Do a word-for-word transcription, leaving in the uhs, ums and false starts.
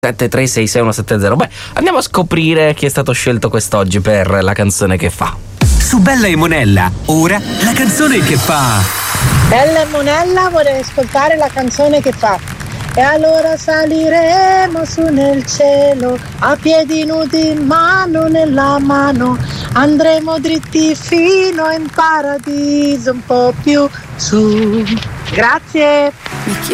sette tre sei sei uno sette zero. Beh, andiamo a scoprire chi è stato scelto quest'oggi per la canzone che fa. Su Bella e Monella, ora la canzone che fa. Bella e Monella, vorrei ascoltare la canzone che fa. E allora saliremo su nel cielo, a piedi nudi, mano nella mano, andremo dritti fino in paradiso, un po' più su. Grazie.